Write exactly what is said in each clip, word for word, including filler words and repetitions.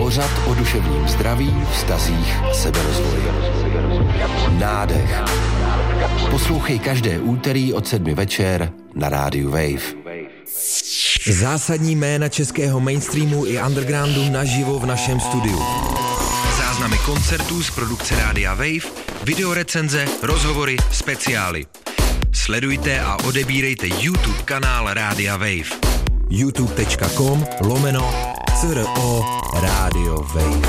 Pořad o duševním zdraví, vztazích a seberozvoji. Nádech. Poslouchej každé úterý od sedmi večer na rádiu Wave. Zásadní jména českého mainstreamu i undergroundu naživo v našem studiu. Záznamy koncertů z produkce rádia Wave, videorecenze, rozhovory, speciály. Sledujte a odebírejte YouTube kanál rádia Wave. youtube.com lomeno CRO Rádio Wave.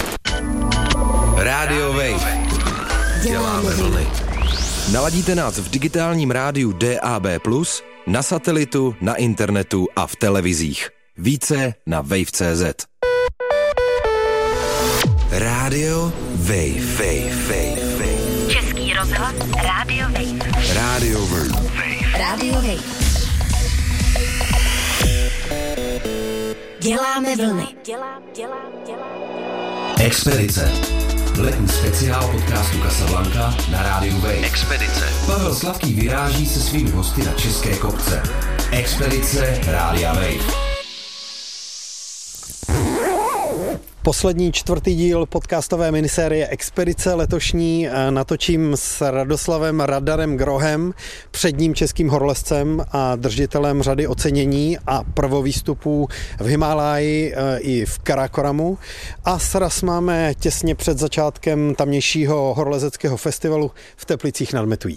Rádio Wave. Děláme vlny. Naladíte nás v digitálním rádiu D A B plus, na satelitu, na internetu a v televizích. Více na wave tečka cé zet. Rádio Wave. Wave. Wave. Wave. Český rozhlas Rádio Wave. Rádio Wave. Rádio Wave. Děláme vlny. Dělám, dělám, dělám. Expedice. Letní speciál podcastu Casablanca na rádiu Wave. Expedice. Pavel Sladký vyráží se svými hosty na české kopce. Expedice Rádia Wave. Poslední čtvrtý díl podcastové minisérie Expedice letošní natočím s Radoslavem Radarem Grohem, předním českým horolezcem a držitelem řady ocenění a prvovýstupů v Himálaji i v Karakoramu. A sraz máme těsně před začátkem tamnějšího horolezeckého festivalu v Teplicích nad Metují.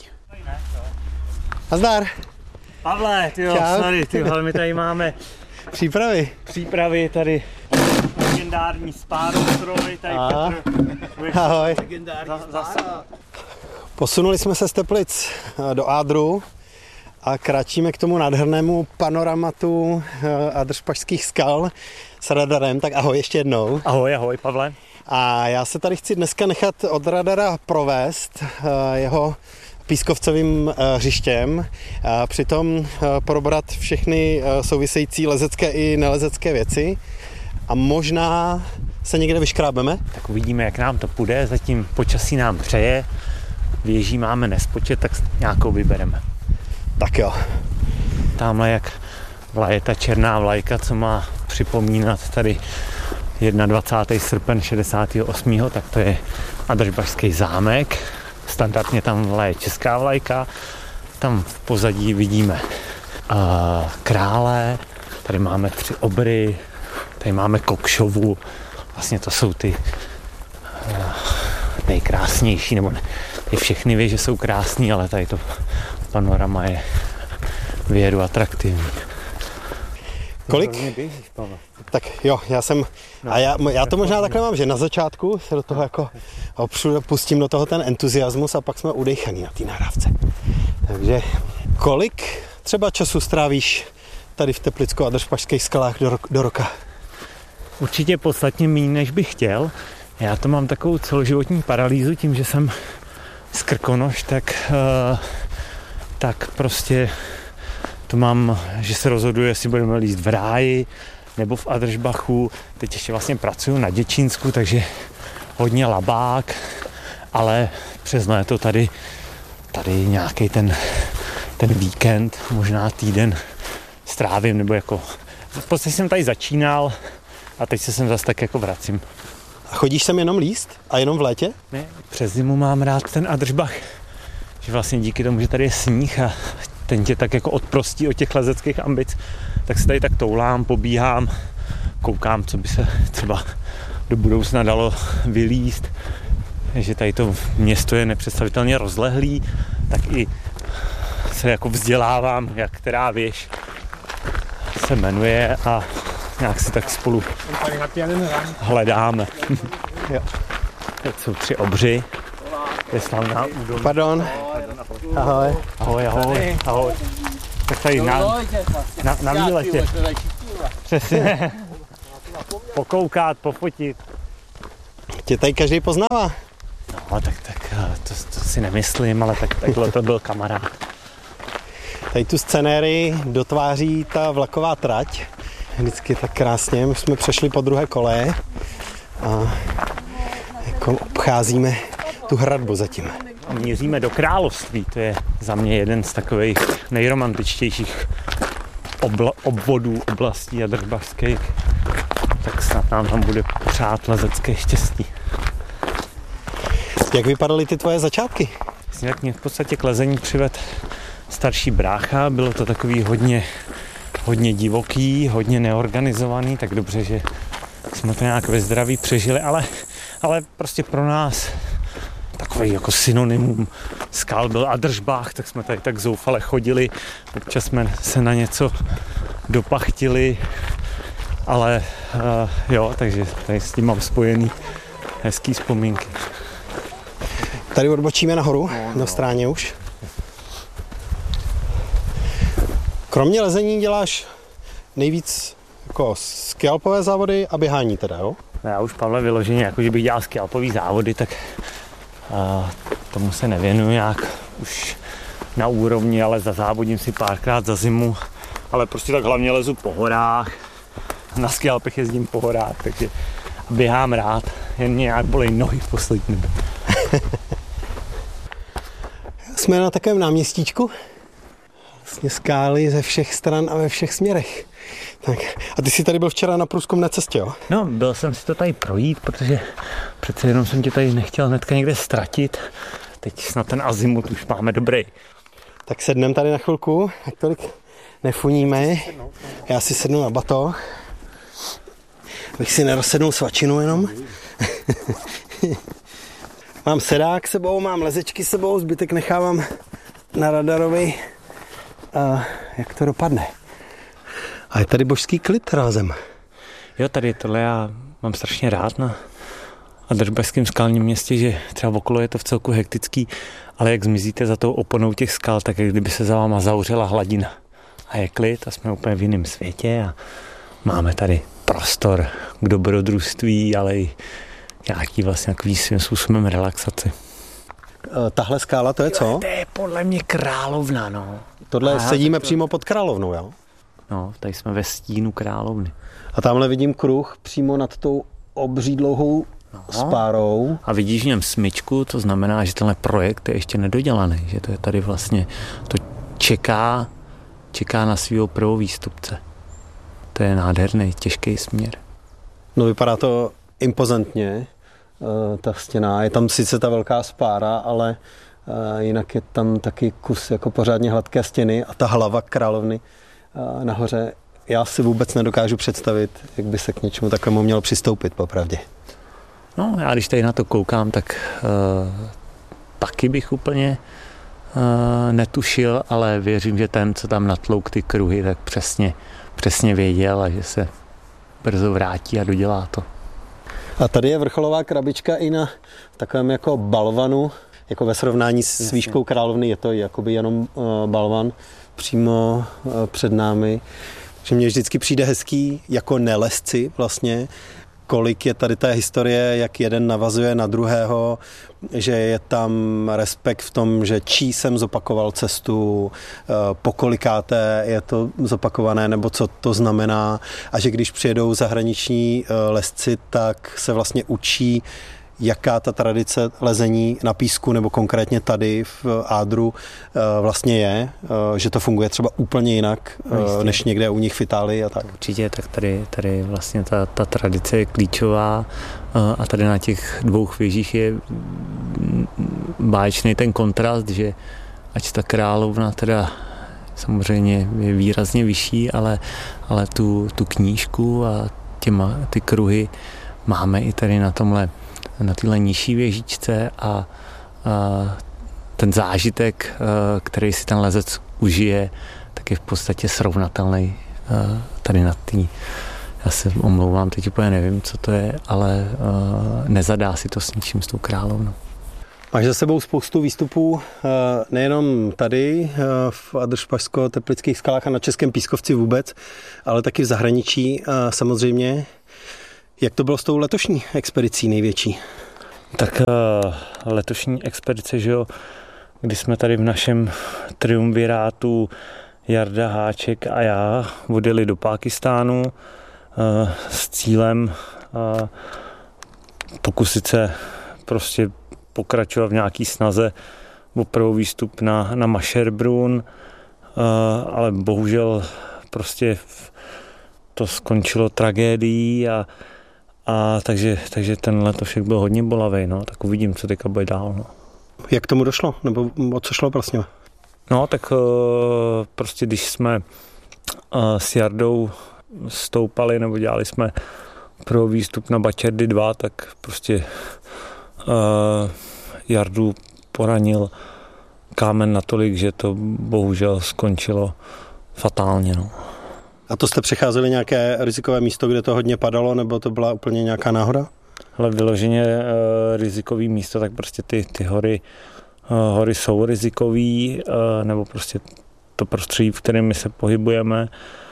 Nazdar! Pavle, tyjo, sorry, tyjo, my tady máme přípravy. Přípravy tady. Legendární spádostroj, tady a. Petr. Ahoj. Legendární spádo. Posunuli jsme se z Teplic do Ádru a kráčíme k tomu nádhernému panoramatu Adršpašských skal s Radarem. Tak ahoj ještě jednou. Ahoj, ahoj, Pavle. A já se tady chci dneska nechat od Radara provést jeho pískovcovým hřištěm, a přitom probrat všechny související lezecké i nelezecké věci. A možná se někde vyškrábeme? Tak uvidíme, jak nám to půjde. Zatím počasí nám přeje. Věží máme nespočet, tak nějakou vybereme. Tak jo. Tamhle jak vlaje ta černá vlajka, co má připomínat tady dvacátého prvního srpen šedesátého osmého tak to je Adršpašský zámek. Standardně tam vlaje česká vlajka. Tam v pozadí vidíme uh, krále. Tady máme tři obry. Tady máme Kokšovu, vlastně to jsou ty uh, nejkrásnější, nebo ne, ty všechny věže jsou krásný, ale tady to panorama je věru atraktivní. Kolik? Tak jo, já jsem, a já, já to možná takhle mám, že na začátku se do toho jako opřu, pustím do toho ten entuziasmus a pak jsme udechaní na té nahrávce. Takže kolik třeba času strávíš tady v Teplicko-Adršpašských skalách do, do roka? Určitě podstatně méně, než bych chtěl. Já to mám takovou celoživotní paralýzu tím, že jsem z Krkonoš, tak, uh, tak prostě to mám, že se rozhoduji, jestli budeme líst v Ráji nebo v Adršbachu. Teď ještě vlastně pracuju na Děčínsku, takže hodně labák, ale přes léto tady, tady nějaký ten, ten víkend, možná týden strávím, nebo jako v podstatě jsem tady začínal a teď se sem zase tak jako vracím. A chodíš sem jenom líst? A jenom v létě? Ne, přes zimu mám rád ten Adršbach, že vlastně díky tomu, že tady je sníh a ten tě tak jako odprostí od těch lezeckých ambic, tak se tady tak toulám, pobíhám, koukám, co by se třeba do budoucna dalo vylíst, že tady to město je nepředstavitelně rozlehlý, tak i se jako vzdělávám, jak která věž se jmenuje a nějak si tak spolu hledáme. Jo. Teď jsou tři obři. Je slavná údolí. Pardon. Ahoj. Ahoj, ahoj. Ahoj. Tak tady na, na, na výletě. Přesně. Pokoukat, pofotit. Tě tady každý poznává. No, tak, tak to, to si nemyslím, ale tak, takhle to byl kamarád. Tady tu scenérii dotváří ta vlaková trať. Vždycky tak krásně. My jsme přešli po druhé koleje a jako obcházíme tu hradbu zatím. Míříme do království, to je za mě jeden z takových nejromantičtějších obla, obvodů oblastí adršbachských. tak snad nám tam bude pořád lezecké štěstí. Jak vypadaly ty tvoje začátky? Jak mě v podstatě k lezení přived starší brácha, bylo to takový hodně, hodně divoký, hodně neorganizovaný, tak dobře, že jsme to nějak ve zdraví přežili, ale, ale prostě pro nás takový jako synonymum skal byl Adržbách, tak jsme tady tak zoufale chodili, občas jsme se na něco dopachtili, ale uh, jo, takže tady s tím mám spojený hezký vzpomínky. Tady odbočíme nahoru, no, no. do stráně už. Kromě lezení děláš nejvíc jako skialpové závody a běhání teda, jo? Já už, Pavle, vyloženě, jako že bych dělal skialpový závody, tak uh, tomu se nevěnuju nějak už na úrovni, ale zazávodím si párkrát za zimu, ale prostě tak hlavně lezu po horách, na skialpech jezdím po horách, takže běhám rád, jen mě nějak bolej nohy v poslední době. Jsme na takovém náměstíčku, vlastně skály ze všech stran a ve všech směrech. Tak. A ty jsi tady byl včera na průzkumné cestě, jo? No, byl jsem si to tady projít, protože přece jenom jsem tě tady nechtěl hnedka někde ztratit. Teď snad ten azimut už máme dobrý. Tak sedneme tady na chvilku, jak tolik nefuníme. Já si sednu na batoh. Abych si nerozsednul svačinu jenom. Mám sedák sebou, mám lezečky sebou, zbytek nechávám na radarovi. A jak to dopadne? A je tady božský klid rázem. Jo, tady tohle já mám strašně rád na Adržbešském skalním městě, že třeba okolo je to v celku hektický, ale jak zmizíte za tou oponou těch skal, tak jak kdyby se za váma zavřela hladina. A je klid a jsme úplně v jiném světě a máme tady prostor k dobrodružství, ale i nějaký vlastně takový svým způsobem relaxaci. Tahle skála, to je co? To je podle mě Královna, no. Tohle a sedíme to... přímo pod Královnou, jo? No, tady jsme ve stínu Královny. A tamhle vidím kruh přímo nad tou obří dlouhou no. spárou. A vidíš v něm smyčku, to znamená, že tenhle projekt je ještě nedodělaný, že to je tady vlastně, to čeká, čeká na svýho prvou výstupce. To je nádherný, těžký směr. No vypadá to impozantně, ta stěna. Je tam sice ta velká spára, ale jinak je tam taky kus jako pořádně hladké stěny a ta hlava Královny nahoře. Já si vůbec nedokážu představit, jak by se k něčemu takovému mělo přistoupit, popravdě. No, já když tady na to koukám, tak uh, taky bych úplně uh, netušil, ale věřím, že ten, co tam natlouk ty kruhy, tak přesně, přesně věděl a že se brzo vrátí a dodělá to. A tady je vrcholová krabička i na takovém jako balvanu, jako ve srovnání s výškou Královny je to jakoby jenom uh, balvan přímo uh, před námi. Že mně vždycky přijde hezký jako nelezci vlastně, kolik je tady té historie, jak jeden navazuje na druhého, že je tam respekt v tom, že čí jsem zopakoval cestu, pokolikáté je to zopakované, nebo co to znamená a že když přijedou zahraniční lezci, tak se vlastně učí, jaká ta tradice lezení na písku nebo konkrétně tady v Ádru vlastně je, že to funguje třeba úplně jinak, no, než někde u nich v Itálii a tak. Určitě, tak tady, tady vlastně ta, ta tradice je klíčová a tady na těch dvou věžích je báječný ten kontrast, že ať ta Královna teda samozřejmě je výrazně vyšší, ale, ale tu, tu knížku a těma, ty kruhy máme i tady na tomhle na téhle nižší věžičce a, a ten zážitek, který si ten lezec užije, tak je v podstatě srovnatelný tady na tý. Já se omlouvám, teď úplně nevím, co to je, ale nezadá si to s ničím s tou Královnou. Máš za sebou spoustu výstupů, nejenom tady v Adržpašsko-Teplických skalách a na Českém Pískovci vůbec, ale taky v zahraničí samozřejmě. Jak to bylo s tou letošní expedicí největší? Tak uh, letošní expedice, že jo, kdy jsme tady v našem triumvirátu Jarda, Háček a já odjeli do Pákistánu uh, s cílem uh, pokusit se prostě pokračovat v nějaký snaze o prvou výstup na, na Masherbrun, uh, ale bohužel prostě v, to skončilo tragédií a, a takže, takže ten letošek byl hodně bolavý, no, tak uvidím, co teďka bude dál, no. Jak k tomu došlo? Nebo o co šlo vlastně? No, tak prostě když jsme s Jardou stoupali nebo dělali jsme pro výstup na Bačerdy dva, tak prostě Jardu poranil kámen natolik, že to bohužel skončilo fatálně, no. A to jste přecházeli nějaké rizikové místo, kde to hodně padalo, nebo to byla úplně nějaká náhoda? Ale vyloženě e, rizikový místo, tak prostě ty, ty hory, e, hory jsou rizikový, e, nebo prostě to prostředí, v kterém my se pohybujeme.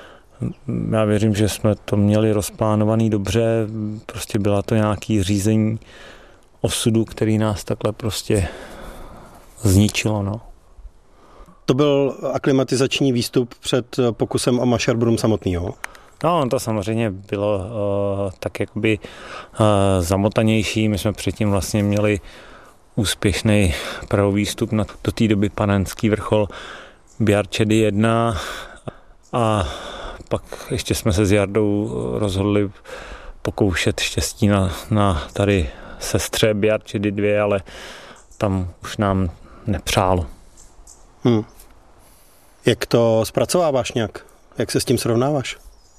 Já věřím, že jsme to měli rozplánovaný dobře, prostě byla to nějaký řízení osudu, který nás takhle prostě zničilo, no. To byl aklimatizační výstup před pokusem o Mašerbrum samotného? No, to samozřejmě bylo uh, tak jakoby uh, zamotanější. My jsme předtím vlastně měli úspěšný pravovýstup na do té doby Panenský vrchol Bjarčedy jedna a pak ještě jsme se s Jardou rozhodli pokoušet štěstí na, na tady sestře Bjarčedy dvě, ale tam už nám nepřálo. Hmm. Jak to zpracováváš nějak? Jak se s tím srovnáváš?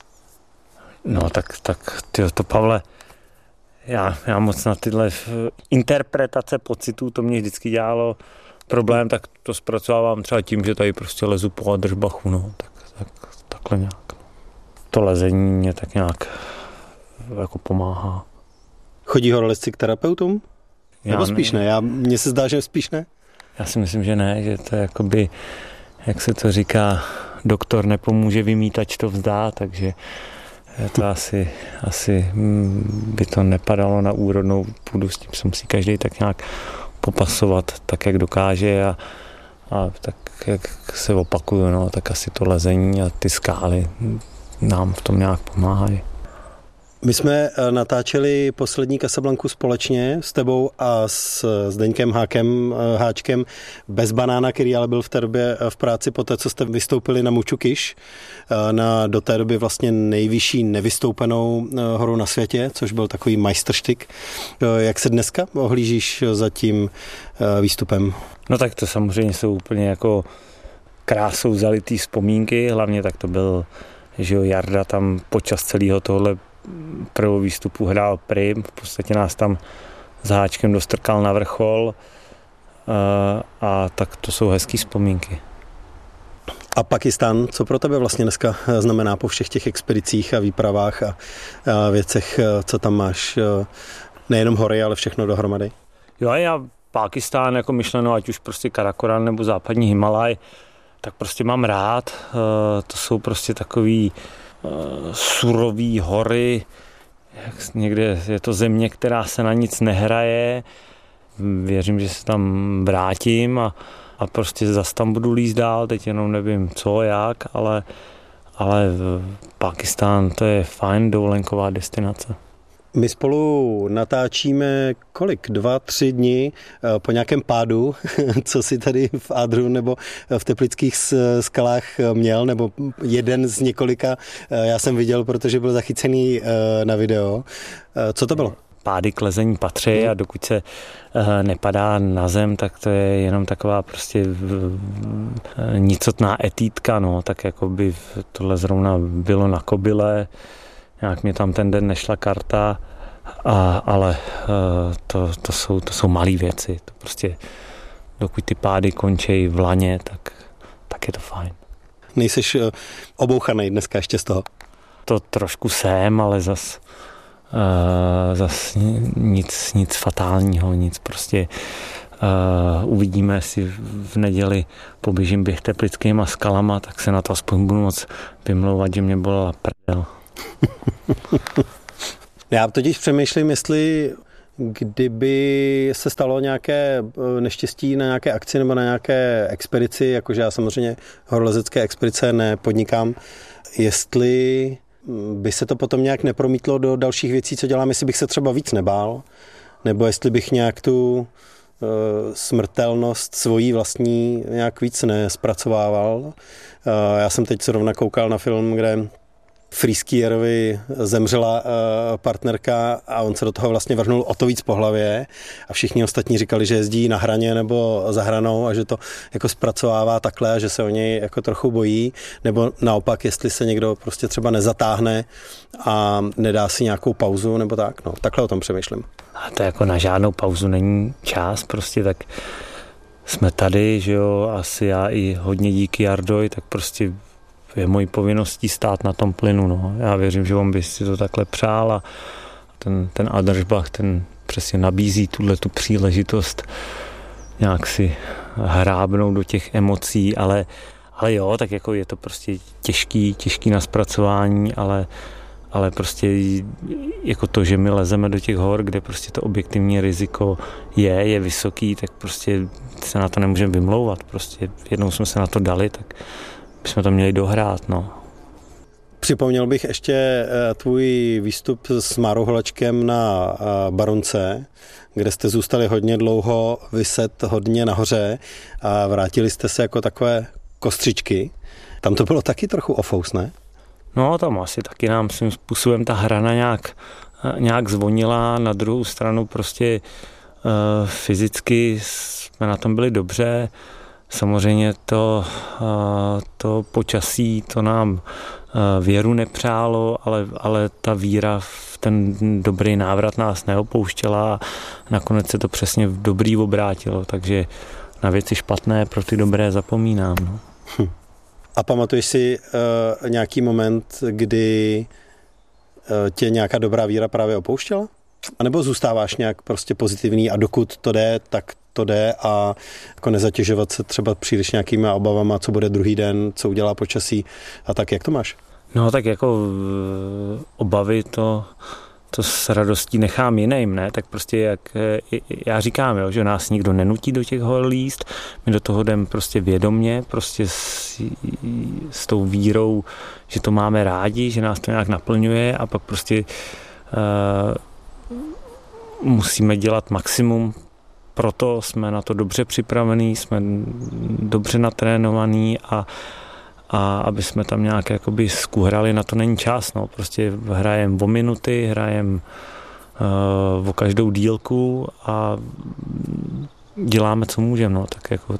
No tak, tak tyjo, to Pavle, já, já moc na tyhle interpretace pocitů, to mě vždycky dělalo problém, tak to zpracovávám třeba tím, že tady prostě lezu po Adršbachu, no, tak, tak, takhle nějak. To lezení mě tak nějak jako pomáhá. Chodí horolezci k terapeutům? Já Nebo spíš ne? Já, mně se zdá, že spíš ne? Já si myslím, že ne, že to je jakoby, jak se to říká, doktor nepomůže, vymítač to vzdá, takže to asi, asi by to nepadalo na úrodnou půdu, s tím se musí každý tak nějak popasovat tak, jak dokáže a, a tak, jak se opakuju, no, tak asi to lezení a ty skály nám v tom nějak pomáhají. My jsme natáčeli poslední Casablanku společně s tebou a s Zdeňkem Hákem, Háčkem bez Banána, který ale byl v té době v práci poté, co jste vystoupili na Mučukiš, na do té doby vlastně nejvyšší nevystoupenou horu na světě, což byl takový majstrštyk. Jak se dneska ohlížíš za tím výstupem? No tak to samozřejmě jsou úplně jako krásou zalitý vzpomínky, hlavně tak to byl, že jo, Jarda tam počas celého tohle prvou výstupu hrál prim, v podstatě nás tam s Háčkem dostrkal na vrchol a, a tak to jsou hezký vzpomínky. A Pakistán, co pro tebe vlastně dneska znamená po všech těch expedicích a výpravách a, a věcech, co tam máš, nejenom hory, ale všechno dohromady? Jo, já Pákistán jako myšleno, ať už prostě Karakoram nebo západní Himalaj, tak prostě mám rád. To jsou prostě takový surový hory, někde je to země, která se na nic nehraje. Věřím, že se tam vrátím a, a prostě zas tam budu líst dál, teď jenom nevím co, jak, ale, ale Pákistán to je fajn dovolenková destinace. My spolu natáčíme kolik? Dva, tři dny po nějakém pádu, co si tady v Ádru nebo v Teplických skalách měl, nebo jeden z několika. Já jsem viděl, protože byl zachycený na video. Co to bylo? Pády k lezení patří a dokud se nepadá na zem, tak to je jenom taková prostě nicotná etídka, no, tak jako by tohle zrovna bylo na kobyle. Nějak mě tam ten den nešla karta, a, ale to, to, jsou, to jsou malé věci. To prostě, dokud ty pády končí v laně, tak, tak je to fajn. Nejseš obouchanej dneska ještě z toho? To trošku jsem, ale zas, uh, zas nic, nic fatálního, nic prostě uh, uvidíme, jestli v neděli poběžím běh Teplickýma skalama, tak se na to aspoň budu moc vymlouvat, že mě bolela prdel. Já totiž přemýšlím, jestli kdyby se stalo nějaké neštěstí na nějaké akci nebo na nějaké expedici, jakože já samozřejmě horolezecké expedice nepodnikám, jestli by se to potom nějak nepromítlo do dalších věcí, co dělám, jestli bych se třeba víc nebál, nebo jestli bych nějak tu smrtelnost svojí vlastní nějak víc nespracovával. Já jsem teď zrovna koukal na film, kde freeskierovi zemřela partnerka a on se do toho vlastně vrhnul o to víc po hlavě a všichni ostatní říkali, že jezdí na hraně nebo za hranou a že to jako zpracovává takhle a že se o něj jako trochu bojí, nebo naopak, jestli se někdo prostě třeba nezatáhne a nedá si nějakou pauzu nebo tak, no, takhle o tom přemýšlím. A to jako na žádnou pauzu není čas, prostě tak jsme tady, že jo, asi já i hodně díky Jardoj, tak prostě je mojí povinností stát na tom plynu, no. Já věřím, že on by si to takhle přál a ten, ten Adlersbach, ten přesně nabízí tuhle tu příležitost nějak si hrábnout do těch emocí, ale, ale jo, tak jako je to prostě těžký, těžký na zpracování, ale ale prostě jako to, že my lezeme do těch hor, kde prostě to objektivní riziko je, je vysoký, tak prostě se na to nemůžeme vymlouvat. Prostě jednou jsme se na to dali, tak bychom to měli dohrát, no. Připomněl bych ještě tvůj výstup s Márou Holečkem na Baronce, kde jste zůstali hodně dlouho vyset hodně nahoře a vrátili jste se jako takové kostřičky. Tam to bylo taky trochu ofous, ne? No, tam asi taky nám svým způsobem ta hrana nějak, nějak zvonila, na druhou stranu prostě uh, fyzicky jsme na tom byli dobře, samozřejmě to, uh, to počasí, to nám uh, věru nepřálo, ale, ale ta víra v ten dobrý návrat nás neopouštěla a nakonec se to přesně v dobrý obrátilo, takže na věci špatné pro ty dobré zapomínám, no. Hm. A pamatuješ si uh, nějaký moment, kdy uh, tě nějaká dobrá víra právě opouštěla? A nebo zůstáváš nějak prostě pozitivní a dokud to jde, tak to jde a jako nezatěžovat se třeba příliš nějakýma obavama, co bude druhý den, co udělá počasí a tak, jak to máš? No tak jako obavy to... to s radostí nechám jiným, ne? Tak prostě jak já říkám, jo, že nás nikdo nenutí do těch hor líst, my do toho jdeme prostě vědomně, prostě s, s tou vírou, že to máme rádi, že nás to nějak naplňuje a pak prostě uh, musíme dělat maximum, proto jsme na to dobře připravení, jsme dobře natrénovaní a a aby jsme tam nějak jakoby skuhrali, na to není čas, no, prostě hrajem o minuty, hrajem uh, o každou dílku a děláme, co můžeme, no, tak jako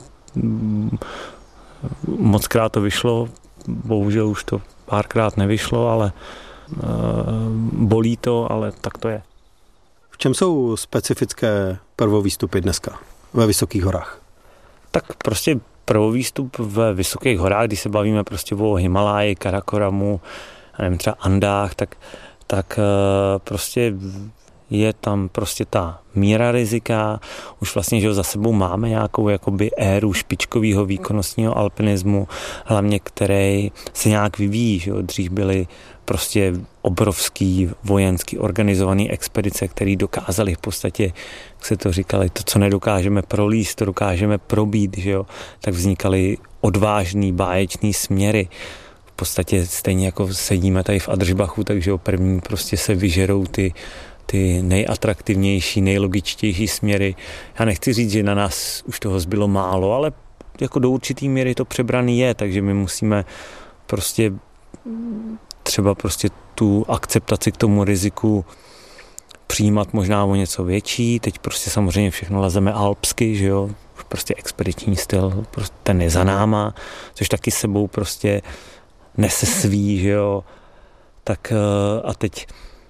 mockrát to vyšlo, bohužel už to párkrát nevyšlo, ale uh, bolí to, ale tak to je. V čem jsou specifické prvovýstupy dneska ve Vysokých horách? Tak prostě prvovýstup ve Vysokých horách, když se bavíme prostě o Himaláji, Karakoramu, nevím, třeba Andách, tak, tak prostě je tam prostě ta míra rizika. Už vlastně, že za sebou máme nějakou jakoby éru špičkového výkonnostního alpinismu, hlavně který se nějak vyvíjí, že jo? Dřív byly prostě obrovský vojenský organizovaný expedice, které dokázaly v podstatě, jak se to říkali, to, co nedokážeme prolíst, to dokážeme probít, že jo? Tak vznikaly odvážný, báječný směry. V podstatě stejně jako sedíme tady v Adlersbachu, takže jo, první prostě se vyžerou ty ty nejatraktivnější, nejlogičtější směry. Já nechci říct, že na nás už toho zbylo málo, ale jako do určitý míry to přebraný je, takže my musíme prostě třeba prostě tu akceptaci k tomu riziku přijímat možná o něco větší. Teď prostě samozřejmě všechno lezeme alpsky, že jo, prostě expediční styl, prostě ten je za náma, což taky sebou prostě nese svý, že jo. Tak a teď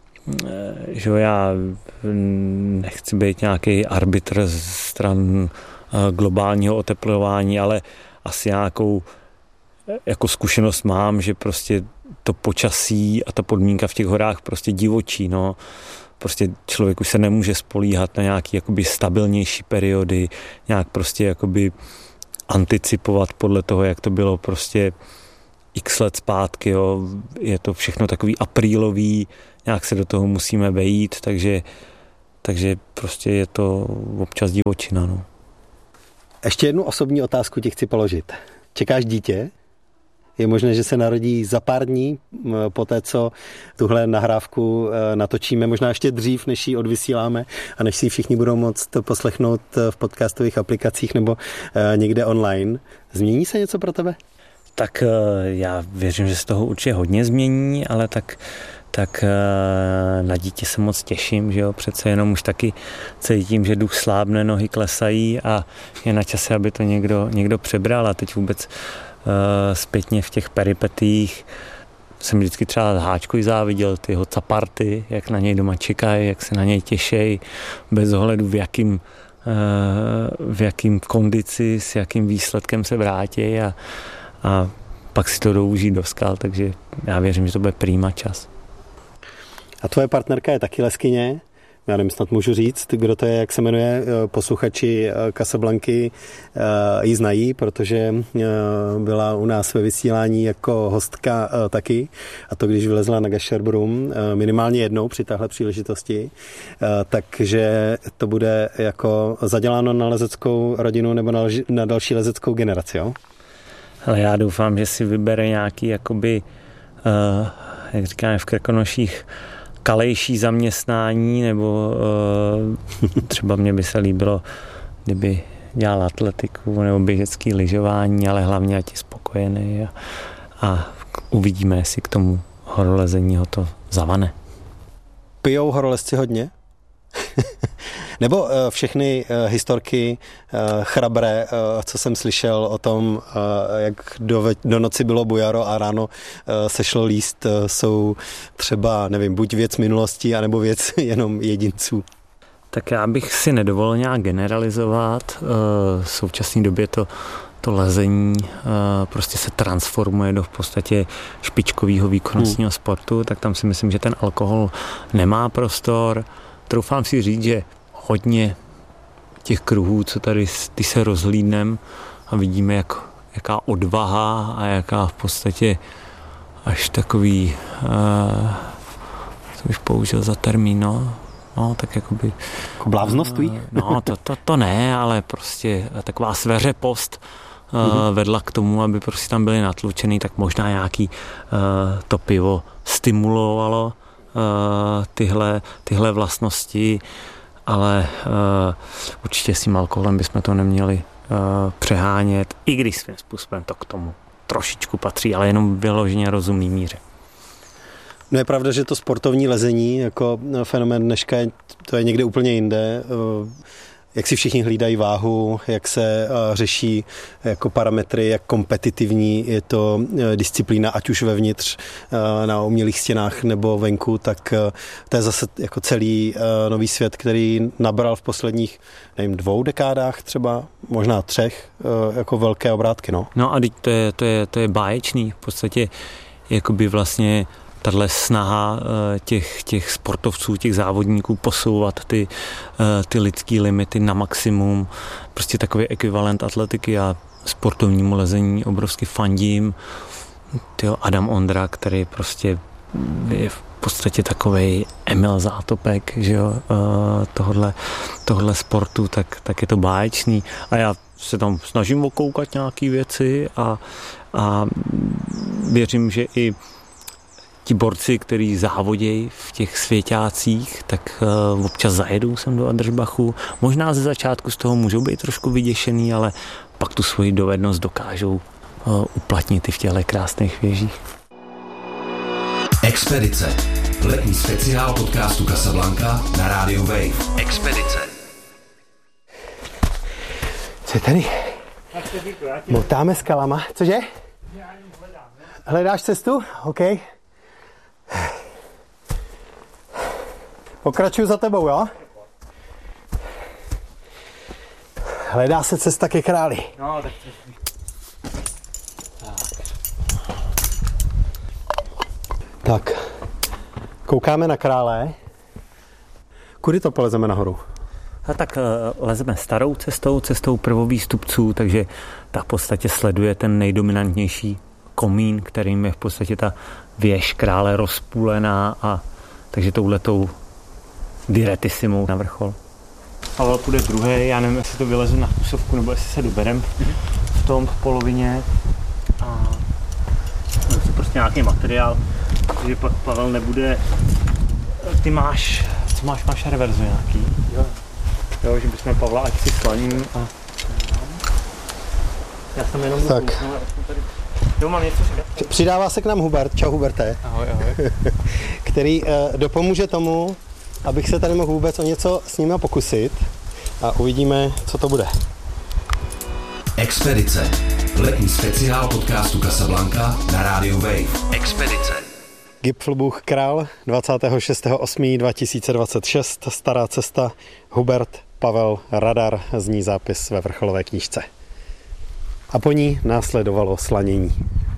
že já nechci být nějaký arbitr stran globálního oteplování, ale asi nějakou jako zkušenost mám, že prostě to počasí a ta podmínka v těch horách prostě divočí, no. Prostě člověk už se nemůže spolíhat na nějaký jakoby stabilnější periody, nějak prostě jakoby anticipovat podle toho, jak to bylo prostě x let zpátky, jo. Je to všechno takový aprílový, nějak se do toho musíme vejít, takže, takže prostě je to občas divočina. No. Ještě jednu osobní otázku ti chci položit. Čekáš dítě? Je možné, že se narodí za pár dní po té, co tuhle nahrávku natočíme, možná ještě dřív, než ji odvysíláme a než si ji všichni budou moct poslechnout v podcastových aplikacích nebo někde online. Změní se něco pro tebe? Tak já věřím, že se toho určitě hodně změní, ale tak, tak na dítě se moc těším, že jo, přece jenom už taky cítím, že duch slábne, nohy klesají a je na čase, aby to někdo, někdo přebral a teď vůbec uh, zpětně v těch peripetích jsem vždycky třeba Háčkovi záviděl, ty jeho caparty, jak na něj doma čekají, jak se na něj těšejí, bez ohledu v jakým, v jakým kondici, s jakým výsledkem se vrátí a, a pak si to jdou užít do skal, takže já věřím, že to bude prýma čas. A tvoje partnerka je taky leskyně? Já nevím, snad můžu říct, kdo to je, jak se jmenuje, posluchači Casablanky ji znají, protože byla u nás ve vysílání jako hostka taky, a to když vylezla na Gasherbrum minimálně jednou při téhle příležitosti, takže to bude jako zaděláno na lezeckou rodinu nebo na další lezeckou generaci, jo? Ale já doufám, že si vybere nějaký, jakoby, jak říkáme v Krkonoších, kalejší zaměstnání, nebo uh, třeba mě by se líbilo, kdyby dělal atletiku nebo běžecký lyžování, ale hlavně ať je spokojený a, a uvidíme, jestli k tomu horolezení ho to zavane. Pijou horolezci hodně? Nebo uh, všechny uh, historky uh, chrabré, uh, co jsem slyšel o tom, uh, jak do, ve- do noci bylo bujaro a ráno uh, sešlo líst, uh, jsou třeba, nevím, buď věc minulosti, anebo věc jenom jedinců. Tak já bych si nedovolil nějak generalizovat. Uh, v současné době to, to lezení uh, prostě se transformuje do v podstatě špičkového výkonnostního hmm. sportu, tak tam si myslím, že ten alkohol nemá prostor. Troufám si říct, že hodně těch kruhů, co tady ty se rozhlídnem a vidíme, jak, jaká odvaha a jaká v podstatě až takový, uh, co bych použil za termín, no, no tak jakoby... Jako bláznoství? Uh, no, to, to, to ne, ale prostě taková sveřepost uh, mm-hmm. vedla k tomu, aby prostě tam byli natlučený, tak možná nějaký uh, to pivo stimulovalo uh, tyhle, tyhle vlastnosti, ale uh, určitě s tím alkoholem bychom to neměli uh, přehánět, i když svým způsobem to k tomu trošičku patří, ale jenom vyloženě rozumný míře. No je pravda, že to sportovní lezení jako fenomén dneška, to je někde úplně jinde. Jak si všichni hlídají váhu, jak se řeší jako parametry, jak kompetitivní je to disciplína, ať už vevnitř na umělých stěnách nebo venku, tak to je zase jako celý nový svět, který nabral v posledních, nevím, dvou dekádách třeba, možná třech, jako velké obrátky, no. No a to je, to je, to je báječný, v podstatě jakoby vlastně tahle snaha těch, těch sportovců, těch závodníků posouvat ty, ty lidský limity na maximum. Prostě takový ekvivalent atletiky a sportovnímu lezení obrovsky fandím. Tyjo, Adam Ondra, který prostě je v podstatě takovej Emil Zátopek, že jo, tohodle, tohodle sportu, tak, tak je to báječný. A já se tam snažím okoukat nějaký věci a, a věřím, že i ti borci, kteří závodějí v těch svěťácích, tak uh, občas zajedou sem do Adršbachu. Možná ze začátku z toho můžou být trošku vyděšený, ale pak tu svoji dovednost dokážou uh, uplatnit i v těchto krásných věžích. Expedice. Letní speciál podcastu Casablanca na rádiu Wave. Expedice. Co je tady? Motáme skalama. Cože? Hledáš cestu? OK. Pokračuju za tebou, jo? Hledá se cesta ke králi. No, tak Tak, koukáme na krále. Kudy to polezeme nahoru? A tak lezeme starou cestou, cestou prvovýstupců, takže ta v podstatě sleduje ten nejdominantnější komín, kterým je v podstatě ta věž krále rozpůlená, a takže touhletou diretissimou na vrchol. Pavel půjde druhý, já nevím, jestli to vylezu na kusovku, nebo jestli se doberem v tom v polovině. A to je prostě nějaký materiál, takže pak Pavel nebude... Ty máš, co máš, máš reverzu nějaký? Jo. Jo, že bychom Pavla ať si slaním a... Já jsem jenom... Tak. Kouknu, tady... Jo, mám něco říkat. Přidává se k nám Hubert. Čau, Huberte. Ahoj, ahoj. Který uh, dopomůže tomu, abych se tady mohl vůbec o něco s nimi pokusit a uvidíme, co to bude. Expedice. Letní speciál podcastu Casablanca na rádiu Wave. Expedice. Gipfelbuch Král, dvacátého šestého osmého dva tisíce dvacet šest, stará cesta, Hubert Pavel Radar, zní zápis ve vrcholové knížce. A po ní následovalo slanění.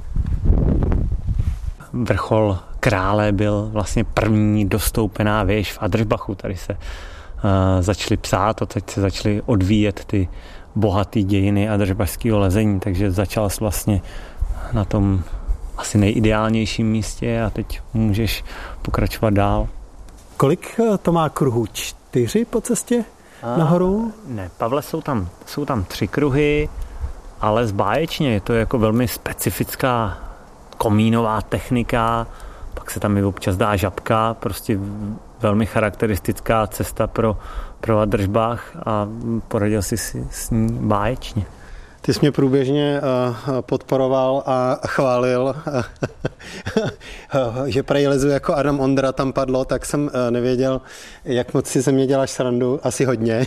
Vrchol Krále byl vlastně první dostoupená věž v Adržbachu. Tady se uh, začaly psát a teď se začaly odvíjet ty bohaté dějiny adržbachského lezení, takže začal jsi vlastně na tom asi nejideálnějším místě a teď můžeš pokračovat dál. Kolik to má kruhů? Čtyři po cestě a, nahoru? Ne, Pavle, jsou tam, jsou tam tři kruhy, ale zbáječně je to jako velmi specifická komínová technika, pak se tam i občas dá žabka, prostě velmi charakteristická cesta pro, pro Adržbach a poradil si s ní báječně. Ty jsi mě průběžně podporoval a chválil, že prej lezu jako Adam Ondra tam padlo, tak jsem nevěděl, jak moc si ze mě děláš srandu, asi hodně.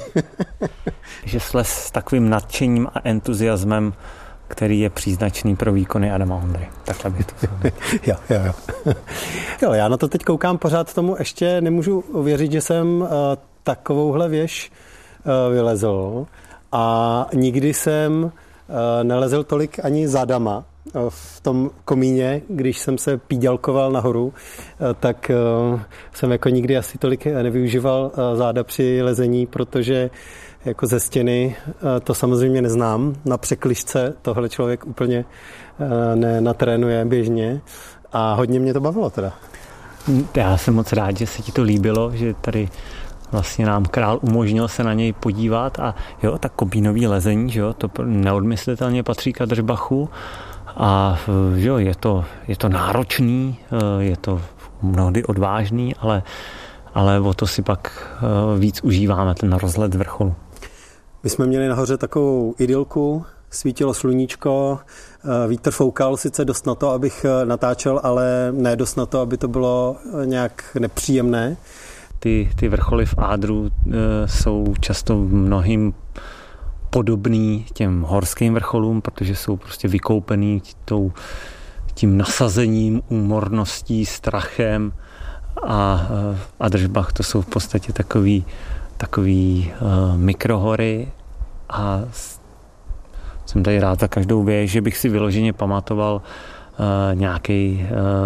Že slez s takovým nadšením a entuziasmem, který je příznačný pro výkony Adama Ondry. Takhle bych to jo, jo, jo. jo, já na to teď koukám pořád tomu, ještě nemůžu uvěřit, že jsem uh, takovouhle věž uh, vylezl a nikdy jsem uh, nelezl tolik ani zadama uh, v tom komíně, když jsem se píďalkoval nahoru, uh, tak uh, jsem jako nikdy asi tolik nevyužíval uh, záda při lezení, protože jako ze stěny to samozřejmě neznám. Na překližce tohle člověk úplně nenatrénuje běžně a hodně mě to bavilo teda. Já jsem moc rád, že se ti to líbilo, že tady vlastně nám Král umožnil se na něj podívat a jo, tak komínový lezení, že jo, to neodmyslitelně patří k Adržbachu a že jo, je to, je to náročný, je to mnohdy odvážný, ale, ale o to si pak víc užíváme, ten rozhled vrcholu. My jsme měli nahoře takovou idylku, svítilo sluníčko, vítr foukal sice dost na to, abych natáčel, ale ne dost na to, aby to bylo nějak nepříjemné. Ty, ty vrcholy v Ádru e, jsou často mnohým podobný těm horským vrcholům, protože jsou prostě vykoupený tou, tím nasazením, úmorností, strachem a e, Adržbach to jsou v podstatě takový takový uh, mikrohory a jsem tady rád za každou věž, že bych si vyloženě pamatoval uh, nějaký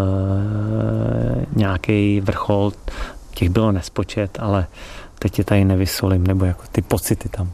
uh, nějaký vrchol, těch bylo nespočet, ale teď je tady nevysolím, nebo jako ty pocity tam.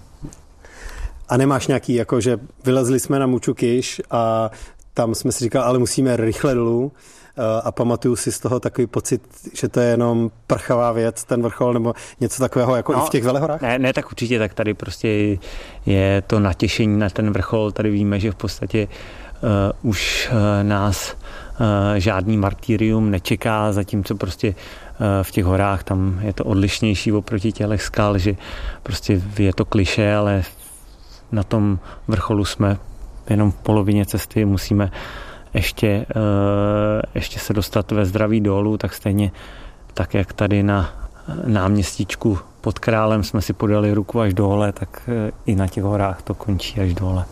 A nemáš nějaký, jako že vylezli jsme na Muču Kiš a tam jsme si říkali, ale musíme rychle dolů a pamatuju si z toho takový pocit, že to je jenom prchavá věc, ten vrchol, nebo něco takového jako no, i v těch Velehorách? Ne, ne, tak určitě, tak tady prostě je to natěšení na ten vrchol, tady víme, že v podstatě uh, už uh, nás uh, žádný martyrium nečeká, zatímco prostě uh, v těch horách tam je to odlišnější oproti těch skal, že prostě je to klišé, ale na tom vrcholu jsme jenom v polovině cesty, musíme ještě, ještě se dostat ve zdraví dolů, tak stejně tak, jak tady na náměstíčku pod Králem jsme si podali ruku až dole, tak i na těch horách to končí až dole.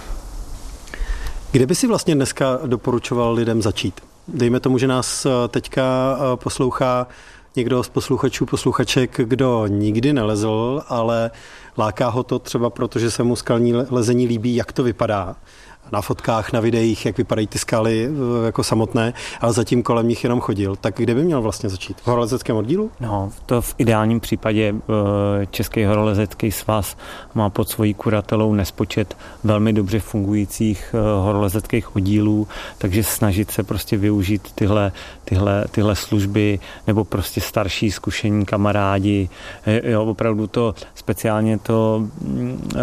Kde by si vlastně dneska doporučoval lidem začít? Dejme tomu, že nás teďka poslouchá někdo z posluchačů, posluchaček, kdo nikdy nelezl, ale láká ho to třeba proto, že se mu skalní lezení líbí, jak to vypadá. Na fotkách, na videích, jak vypadají ty skaly jako samotné, ale zatím kolem nich jenom chodil. Tak kde by měl vlastně začít? V horolezeckém oddílu? No, to v ideálním případě Český horolezecký svaz má pod svojí kuratelou nespočet velmi dobře fungujících horolezeckých oddílů, takže snažit se prostě využít tyhle, tyhle, tyhle služby nebo prostě starší zkušení kamarádi. Jo, opravdu to speciálně to